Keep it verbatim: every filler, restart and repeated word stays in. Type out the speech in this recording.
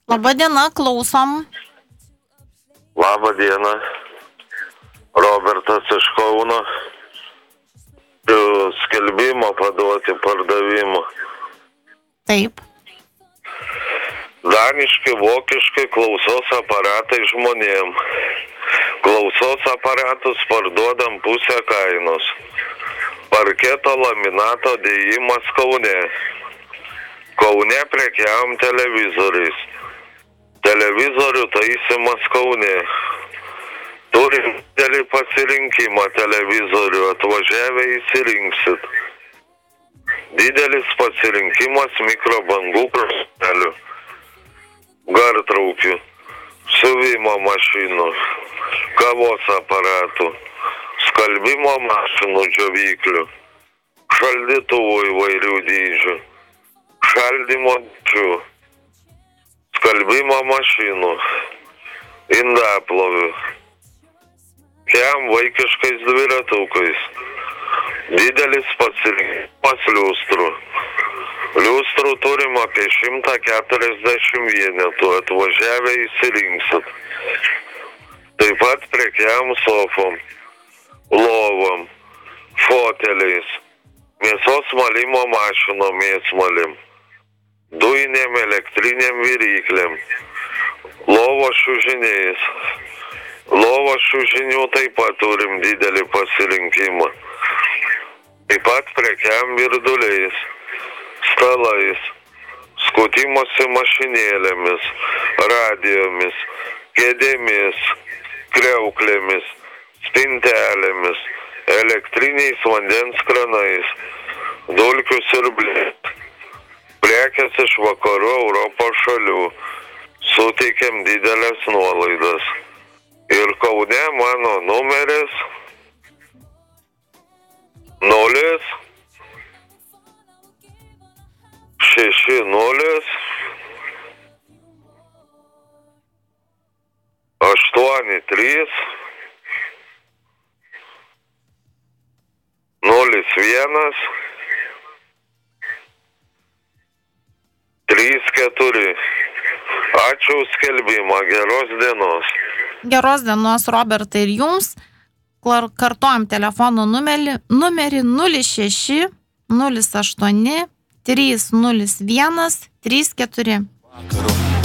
Labą dieną, klausom. Labą dieną. Robertas iš Kauno. Skelbimo paduoti pardavimo. Taip. Daniški, vokiški klausos aparatai žmonėm. Klausos aparatus parduodam pusę kainos. Parketo laminato dėjimas Kaune. Kaune prekiaujam televizoriais. Televizorių taisymas Kaune. Turim didelį pasirinkimą televizorių, atvažiavę įsirinksit. Didelis pasirinkimas mikrobangų krosnelių, gartraukių, siuvimo mašinų, kavos aparatų, skalbimo mašinų džiovyklių, šaldytuvų įvairių dydžių, šaldymo dydžių, skalbimo mašinų, indaplovių, kem vaikiškais dviratukais, didelis pasirinkimas liustrų. Liustrų turim apie šimtą keturiasdešimt vienetų, atvažiavę įsirinksit. Taip pat prekiam sofom, lovom, foteliais, mėsos malimo mašinom mėsmalim, dujinėm elektrinėm viryklėm, lovos čiužiniais. Lovos čiužinių taip pat turim didelį pasirinkimą. Taip pat prekiam virduliais, stalais, skutimosi mašinėlėmis, radijomis, kėdėmis, kriauklėmis, spintelėmis, elektriniais vandens kranais, dulkių siurbliais. Prekės iš vakarų Europos šalių. Suteikiam didelės nuolaidas. Ir Kaune mano numeris nulis šeši nulis aštuoni trys nulis vienas trys keturi. Ačiū už skelbimą, geros dienos. Geros dienos, Robertai, ir jums. Kartuojam telefono numerį, numerį nulis šeši nulis aštuoni trys nulis vienas trys keturi.